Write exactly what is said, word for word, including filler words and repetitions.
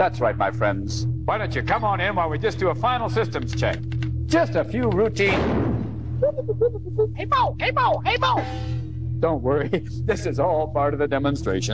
That's right, my friends. Why don't you come on in while we just do a final systems check? Just a few routine... Hey, Bo! Hey, Bo! Hey, Bo! Don't worry. This is all part of the demonstration.